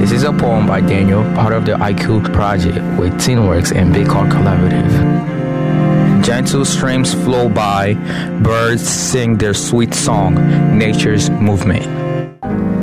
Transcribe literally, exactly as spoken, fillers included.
This is a poem by Daniel, part of the I Q project with TeenWorks and Big Art Collaborative. Gentle streams flow by, birds sing their sweet song, nature's movement.